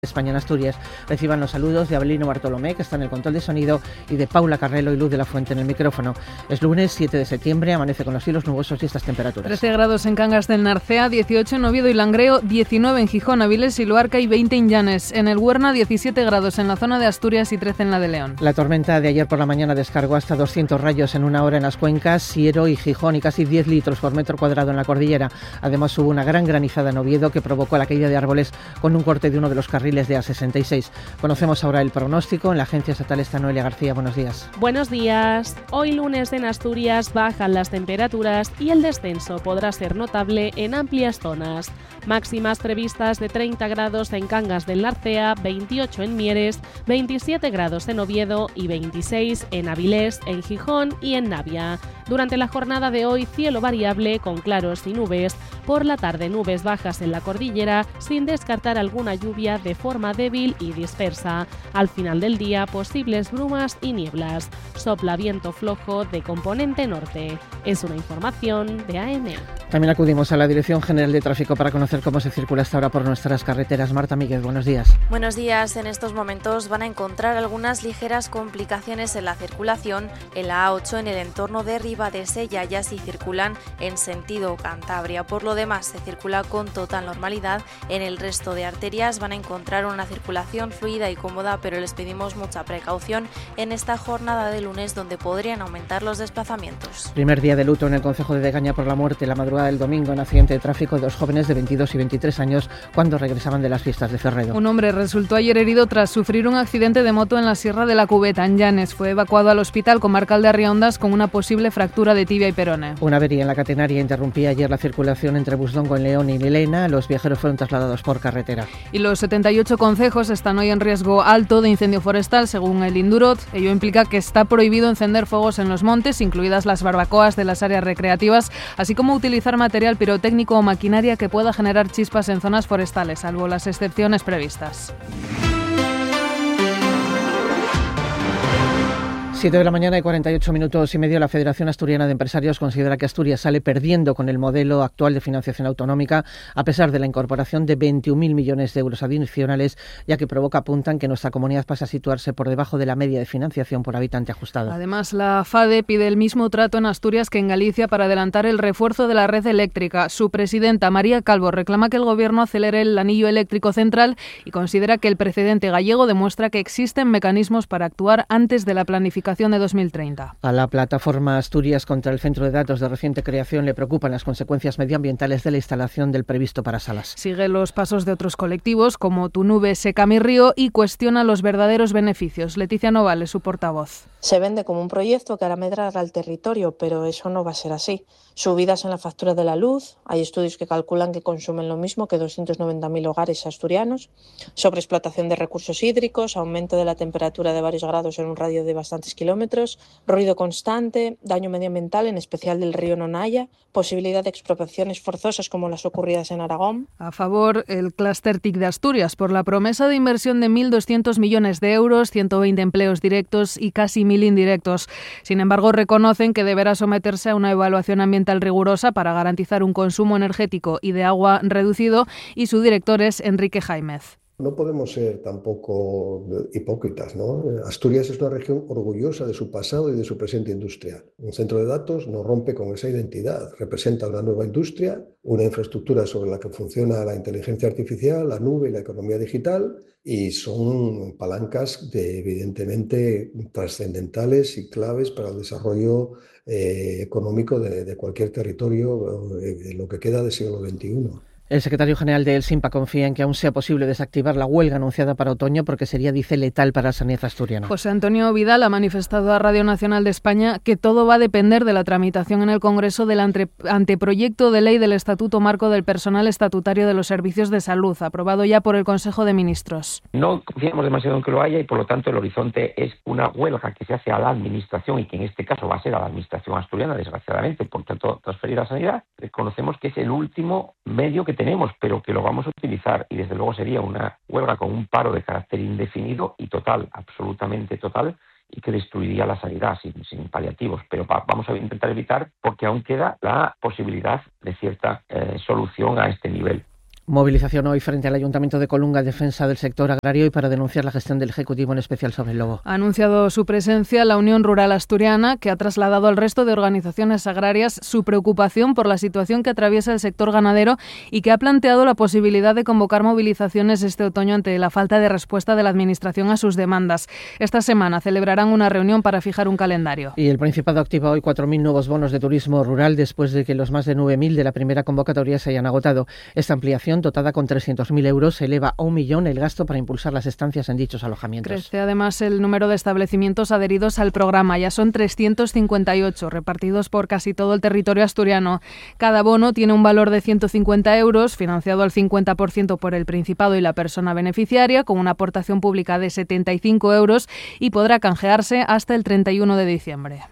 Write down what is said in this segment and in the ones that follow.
España en Asturias. Reciban los saludos de Abelino Bartolomé, que está en el control de sonido, y de Paula Carrelo y Luz de la Fuente en el micrófono. Es lunes 7 de septiembre, amanece con los cielos nubosos y estas temperaturas. 13 grados en Cangas del Narcea, 18 en Oviedo y Langreo, 19 en Gijón, Avilés y Luarca y 20 en Llanes. En el Huerna, 17 grados en la zona de Asturias y 13 en la de León. La tormenta de ayer por la mañana descargó hasta 200 rayos en una hora en las cuencas Siero y Gijón y casi 10 litros por metro cuadrado en la cordillera. Además hubo una gran granizada en Oviedo que provocó la caída de árboles con un corte de uno de los carriles de A66. Conocemos ahora el pronóstico. En la Agencia Estatal está Noelia García. Buenos días. Buenos días. Hoy lunes en Asturias bajan las temperaturas y el descenso podrá ser notable en amplias zonas. Máximas previstas de 30 grados en Cangas del Narcea, 28 en Mieres, 27 grados en Oviedo y 26 en Avilés, en Gijón y en Navia. Durante la jornada de hoy, cielo variable con claros y nubes. Por la tarde, nubes bajas en la cordillera, sin descartar alguna lluvia de forma débil y dispersa. Al final del día, posibles brumas y nieblas. Sopla viento flojo de componente norte. Es una información de AEMET. También acudimos a la Dirección General de Tráfico para conocer cómo se circula hasta ahora por nuestras carreteras. Marta Míguez, buenos días. Buenos días. En estos momentos van a encontrar algunas ligeras complicaciones en la circulación en la A8 en el entorno de Ribadesella, ya si circulan en sentido Cantabria. Por lo demás, se circula con total normalidad. En el resto de arterias van a encontrar una circulación fluida y cómoda, pero les pedimos mucha precaución en esta jornada de lunes donde podrían aumentar los desplazamientos. Primer día de luto en el concejo de Degaña por la muerte la madrugada del domingo en accidente de tráfico de dos jóvenes de 22 y 23 años cuando regresaban de las fiestas de Ferredo. Un hombre resultó ayer herido tras sufrir un accidente de moto en la Sierra de la Cubeta, en Llanes. Fue evacuado al hospital comarcal de Arriondas con una posible fractura de tibia y perone. Una avería en la catenaria interrumpía ayer la circulación entre Busdongo en León y Milena. Los viajeros fueron trasladados por carretera. Y los 78 concejos están hoy en riesgo alto de incendio forestal, según el Indurot. Ello implica que está prohibido encender fuegos en los montes, incluidas las barbacoas de las áreas recreativas, así como utilizar material pirotécnico o maquinaria que pueda generar chispas en zonas forestales, salvo las excepciones previstas. 7 de la mañana y 48 minutos y medio. La Federación Asturiana de Empresarios considera que Asturias sale perdiendo con el modelo actual de financiación autonómica, a pesar de la incorporación de 21.000 millones de euros adicionales, ya que apuntan que nuestra comunidad pasa a situarse por debajo de la media de financiación por habitante ajustada. Además, la FADE pide el mismo trato en Asturias que en Galicia para adelantar el refuerzo de la red eléctrica. Su presidenta, María Calvo, reclama que el Gobierno acelere el anillo eléctrico central y considera que el precedente gallego demuestra que existen mecanismos para actuar antes de la planificación de 2030. A la plataforma Asturias contra el Centro de Datos de reciente creación le preocupan las consecuencias medioambientales de la instalación del previsto para Salas. Sigue los pasos de otros colectivos como Tu Nube Seca Mi Río y cuestiona los verdaderos beneficios. Leticia Noval es su portavoz. Se vende como un proyecto que hará medrar al territorio, pero eso no va a ser así. Subidas en la factura de la luz, hay estudios que calculan que consumen lo mismo que 290.000 hogares asturianos, sobreexplotación de recursos hídricos, aumento de la temperatura de varios grados en un radio de bastantes kilómetros, ruido constante, daño medioambiental, en especial del río Nonaya, posibilidad de expropiaciones forzosas como las ocurridas en Aragón. A favor, el clúster TIC de Asturias, por la promesa de inversión de 1.200 millones de euros, 120 empleos directos y casi 1.000 indirectos. Sin embargo, reconocen que deberá someterse a una evaluación ambiental rigurosa para garantizar un consumo energético y de agua reducido, y su director es Enrique Jaimez. No podemos ser tampoco hipócritas, ¿no? Asturias es una región orgullosa de su pasado y de su presente industrial. Un centro de datos no rompe con esa identidad. Representa una nueva industria, una infraestructura sobre la que funciona la inteligencia artificial, la nube y la economía digital, y son palancas evidentemente trascendentales y claves para el desarrollo económico de cualquier territorio en lo que queda del siglo XXI. El secretario general de Elsimpa confía en que aún sea posible desactivar la huelga anunciada para otoño porque sería, dice, letal para la sanidad asturiana. José Antonio Vidal ha manifestado a Radio Nacional de España que todo va a depender de la tramitación en el Congreso del anteproyecto de ley del Estatuto Marco del Personal Estatutario de los Servicios de Salud, aprobado ya por el Consejo de Ministros. No confiamos demasiado en que lo haya y, por lo tanto, el horizonte es una huelga que se hace a la Administración y que en este caso va a ser a la Administración asturiana, desgraciadamente, por tanto, transferir a Sanidad. Reconocemos que es el último medio que tenemos, pero que lo vamos a utilizar, y desde luego sería una huelga con un paro de carácter indefinido y total, absolutamente total, y que destruiría la sanidad sin paliativos. Pero vamos a intentar evitar, porque aún queda la posibilidad de cierta solución a este nivel. Movilización hoy frente al Ayuntamiento de Colunga en defensa del sector agrario y para denunciar la gestión del Ejecutivo, en especial sobre el lobo. Ha anunciado su presencia la Unión Rural Asturiana, que ha trasladado al resto de organizaciones agrarias su preocupación por la situación que atraviesa el sector ganadero y que ha planteado la posibilidad de convocar movilizaciones este otoño ante la falta de respuesta de la Administración a sus demandas. Esta semana celebrarán una reunión para fijar un calendario. Y el Principado activa hoy 4.000 nuevos bonos de turismo rural después de que los más de 9.000 de la primera convocatoria se hayan agotado. Esta ampliación, dotada con 300.000 euros, eleva a 1 millón el gasto para impulsar las estancias en dichos alojamientos. Crece además el número de establecimientos adheridos al programa. Ya son 358, repartidos por casi todo el territorio asturiano. Cada bono tiene un valor de 150 euros, financiado al 50% por el Principado y la persona beneficiaria, con una aportación pública de 75 euros y podrá canjearse hasta el 31 de diciembre.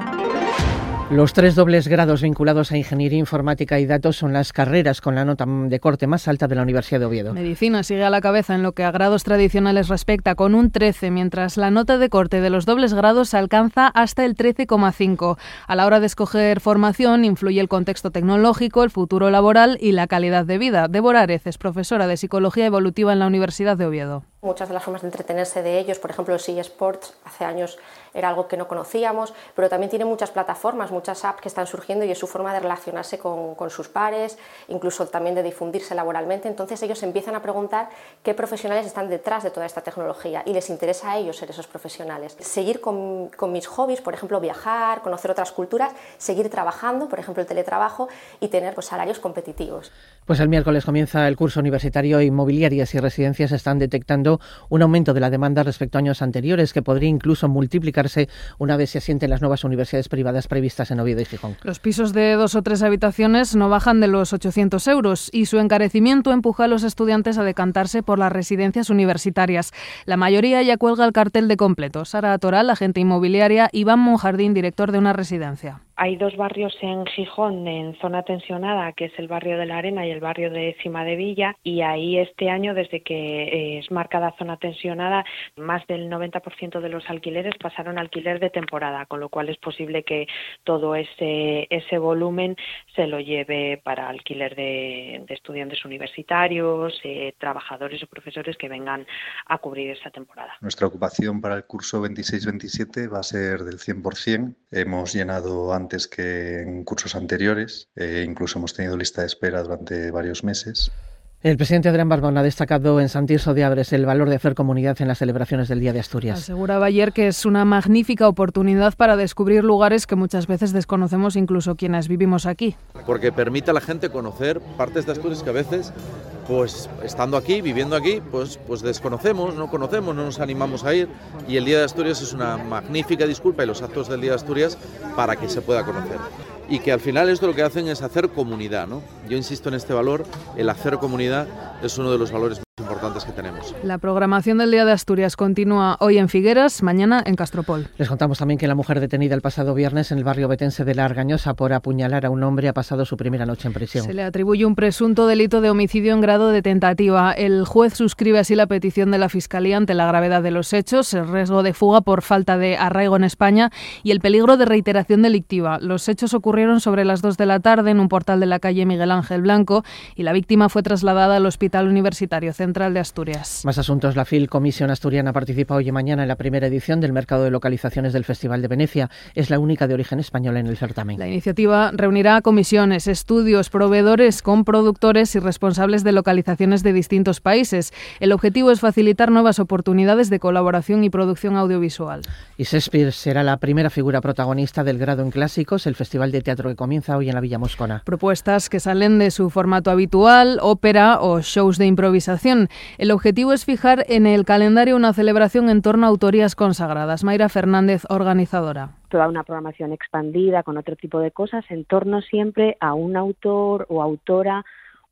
Los 3 dobles grados vinculados a Ingeniería Informática y Datos son las carreras con la nota de corte más alta de la Universidad de Oviedo. Medicina sigue a la cabeza en lo que a grados tradicionales respecta, con un 13, mientras la nota de corte de los dobles grados alcanza hasta el 13,5. A la hora de escoger formación influye el contexto tecnológico, el futuro laboral y la calidad de vida. Débora Ares es profesora de Psicología Evolutiva en la Universidad de Oviedo. Muchas de las formas de entretenerse de ellos, por ejemplo, el eSports, hace años era algo que no conocíamos, pero también tiene muchas plataformas, muchas apps que están surgiendo y es su forma de relacionarse con sus pares, incluso también de difundirse laboralmente. Entonces ellos empiezan a preguntar qué profesionales están detrás de toda esta tecnología y les interesa a ellos ser esos profesionales. Seguir con mis hobbies, por ejemplo, viajar, conocer otras culturas, seguir trabajando, por ejemplo, el teletrabajo y tener salarios competitivos. Pues el miércoles comienza el curso universitario. Inmobiliarias y residencias están detectando un aumento de la demanda respecto a años anteriores, que podría incluso multiplicarse una vez se asienten las nuevas universidades privadas previstas en Oviedo y Gijón. Los pisos de 2 o 3 habitaciones no bajan de los 800 euros y su encarecimiento empuja a los estudiantes a decantarse por las residencias universitarias. La mayoría ya cuelga el cartel de completo. Sara Toral, agente inmobiliaria, Iván Monjardín, director de una residencia. Hay 2 barrios en Gijón, en zona tensionada, que es el barrio de la Arena y el barrio de Cima de Villa, y ahí este año, desde que es marcada zona tensionada, más del 90% de los alquileres pasaron a alquiler de temporada, con lo cual es posible que todo ese volumen se lo lleve para alquiler de estudiantes universitarios, trabajadores o profesores que vengan a cubrir esa temporada. Nuestra ocupación para el curso 26-27 va a ser del 100%. Hemos llenado antes que en cursos anteriores, incluso hemos tenido lista de espera durante varios meses. El presidente Adrián Barbón ha destacado en San Tirso de Abres el valor de hacer comunidad en las celebraciones del Día de Asturias. Aseguraba ayer que es una magnífica oportunidad para descubrir lugares que muchas veces desconocemos, incluso quienes vivimos aquí. Porque permite a la gente conocer partes de Asturias que a veces, pues estando aquí, viviendo aquí, pues desconocemos, no conocemos, no nos animamos a ir, y el Día de Asturias es una magnífica disculpa, y los actos del Día de Asturias, para que se pueda conocer. Y que al final esto lo que hacen es hacer comunidad, ¿no? Yo insisto en este valor, el hacer comunidad es uno de los valores más importantes que tenemos. La programación del Día de Asturias continúa hoy en Figueras, mañana en Castropol. Les contamos también que la mujer detenida el pasado viernes en el barrio betense de La Argañosa por apuñalar a un hombre ha pasado su primera noche en prisión. Se le atribuye un presunto delito de homicidio en grado de tentativa. El juez suscribe así la petición de la Fiscalía ante la gravedad de los hechos, el riesgo de fuga por falta de arraigo en España y el peligro de reiteración delictiva. Los hechos ocurrieron sobre las 2 de la tarde en un portal de la calle Miguel Ángel Blanco y la víctima fue trasladada al Hospital Universitario Central de Asturias. Más asuntos. La Film Comisión Asturiana participa hoy y mañana en la primera edición del mercado de localizaciones del Festival de Venecia. Es la única de origen español en el certamen. La iniciativa reunirá comisiones, estudios, proveedores con productores y responsables de localizaciones de distintos países. El objetivo es facilitar nuevas oportunidades de colaboración y producción audiovisual. Y Shakespeare será la primera figura protagonista del grado en clásicos, el festival de teatro que comienza hoy en la Villa Moscona. Propuestas que salen de su formato habitual, ópera o shows de improvisación. El objetivo es fijar en el calendario una celebración en torno a autorías consagradas. Mayra Fernández, organizadora. Toda una programación expandida con otro tipo de cosas en torno siempre a un autor o autora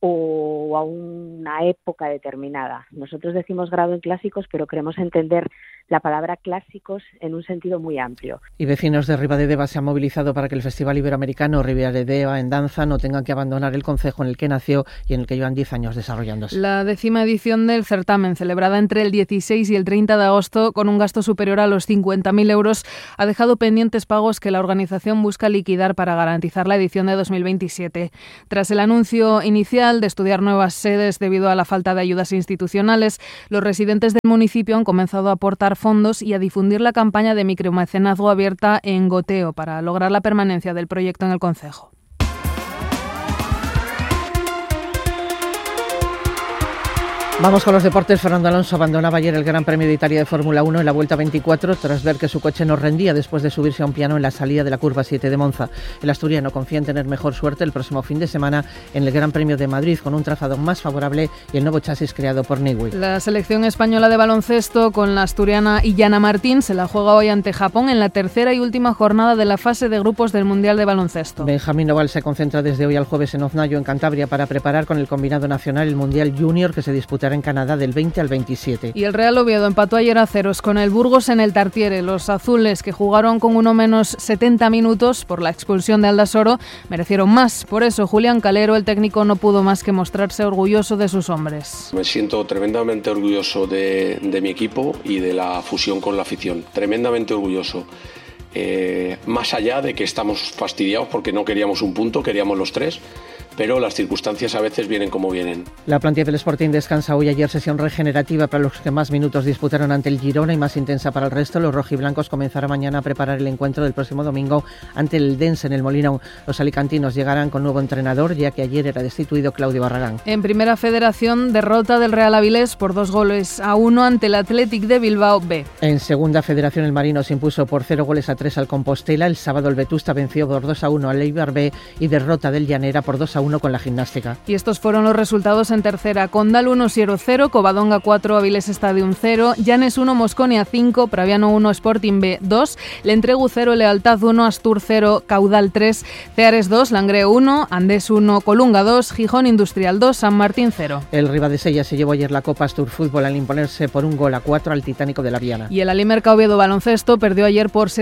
o a una época determinada. Nosotros decimos grado en clásicos, pero queremos entender la palabra clásicos en un sentido muy amplio. Y vecinos de Ribadedeva se han movilizado para que el Festival Iberoamericano Ribadedeva en Danza no tengan que abandonar el concejo en el que nació y en el que llevan 10 años desarrollándose. La 10ª edición del certamen, celebrada entre el 16 y el 30 de agosto, con un gasto superior a los 50.000 euros, ha dejado pendientes pagos que la organización busca liquidar para garantizar la edición de 2027. Tras el anuncio inicial, inicial de estudiar nuevas sedes debido a la falta de ayudas institucionales, los residentes del municipio han comenzado a aportar fondos y a difundir la campaña de micromecenazgo abierta en Goteo para lograr la permanencia del proyecto en el concejo. Vamos con los deportes. Fernando Alonso abandonaba ayer el Gran Premio de Italia de Fórmula 1 en la Vuelta 24 tras ver que su coche no rendía después de subirse a un piano en la salida de la curva 7 de Monza. El asturiano confía en tener mejor suerte el próximo fin de semana en el Gran Premio de Madrid con un trazado más favorable y el nuevo chasis creado por Newey. La selección española de baloncesto con la asturiana Illana Martín se la juega hoy ante Japón en la tercera y última jornada de la fase de grupos del Mundial de Baloncesto. Benjamín Oval se concentra desde hoy al jueves en Oznayo, en Cantabria, para preparar con el combinado nacional el Mundial Junior que se disputará en Canadá del 20 al 27. Y el Real Oviedo empató ayer a ceros con el Burgos en el Tartiere. Los azules, que jugaron con uno menos 70 minutos por la expulsión de Aldasoro, merecieron más. Por eso Julián Calero, el técnico, no pudo más que mostrarse orgulloso de sus hombres. Me siento tremendamente orgulloso de mi equipo y de la fusión con la afición. Tremendamente orgulloso. Más allá de que estamos fastidiados porque no queríamos un punto, queríamos los 3, pero las circunstancias a veces vienen como vienen. La plantilla del Sporting descansa hoy. Ayer sesión regenerativa para los que más minutos disputaron ante el Girona y más intensa para el resto. Los rojiblancos comenzarán mañana a preparar el encuentro del próximo domingo ante el Dense en el Molinón. Los alicantinos llegarán con nuevo entrenador, ya que ayer era destituido Claudio Barragán. En Primera Federación, derrota del Real Avilés por 2-1 ante el Athletic de Bilbao B. En Segunda Federación, el Marino se impuso por 0-3 al Compostela. El sábado el Vetusta venció por 2-1 al Eibar B y derrota del Llanera por 2-1 con la Gimnástica. Y estos fueron los resultados en tercera. Condal 1, Siero 0, Covadonga 4, Avilés Stadium 0, Llanes 1, Mosconia 5, Praviano 1, Sporting B 2, Lentregu 0, Lealtad 1, Astur 0, Caudal 3, Ceares 2, Langreo 1, Andés 1, Colunga 2, Gijón Industrial 2, San Martín 0. El Ribadesella se llevó ayer la Copa Astur Fútbol al imponerse por 1-4 al Titánico de la Viana. Y el Alimerca Oviedo Baloncesto perdió ayer por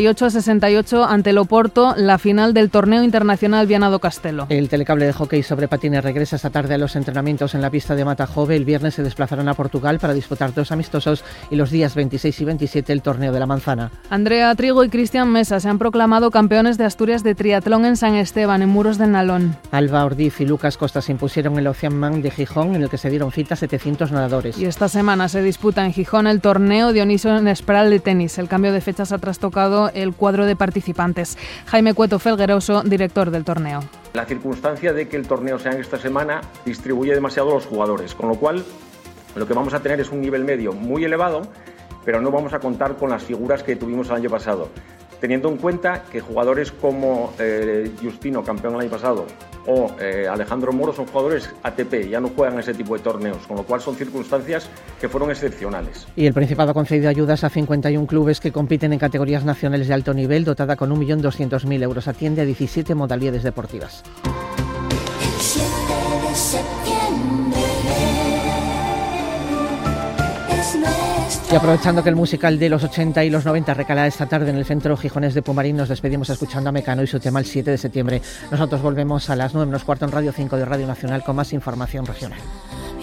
78-68 ante el Oporto la final del torneo internacional Viana do Castelo. El telecable de hockey sobre patines regresa esta tarde a los entrenamientos en la pista de Matajove. El viernes se desplazarán a Portugal para disputar 2 amistosos y los días 26 y 27 el torneo de la Manzana. Andrea Trigo y Cristian Mesa se han proclamado campeones de Asturias de triatlón en San Esteban, en Muros del Nalón. Alba Ordiz y Lucas Costa se impusieron en el Oceanman de Gijón, en el que se dieron cita 700 nadadores. Y esta semana se disputa en Gijón el torneo Dioniso Nespral de tenis. El cambio de fechas ha trastocado el cuadro de participantes. Jaime Cueto Felgueroso, director del torneo. La circunstancia de que el torneo sea en esta semana distribuye demasiado a los jugadores, con lo cual lo que vamos a tener es un nivel medio muy elevado, pero no vamos a contar con las figuras que tuvimos el año pasado. Teniendo en cuenta que jugadores como Justino, campeón el año pasado, o Alejandro Moro son jugadores ATP, ya no juegan ese tipo de torneos, con lo cual son circunstancias que fueron excepcionales. Y el Principado ha concedido ayudas a 51 clubes que compiten en categorías nacionales de alto nivel, dotada con 1.200.000 euros. Atiende a 17 modalidades deportivas. El 7 de septiembre es nuestro. Y aprovechando que el musical de los 80 y los 90 recalará esta tarde en el Centro Gijonés de Pumarín, nos despedimos escuchando a Mecano y su tema el 7 de septiembre. Nosotros volvemos a las 9:15 en Radio 5 de Radio Nacional con más información regional.